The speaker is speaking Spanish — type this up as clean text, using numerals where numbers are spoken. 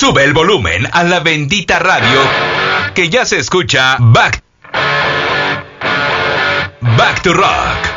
Sube el volumen a la bendita radio, que ya se escucha Back to Rock.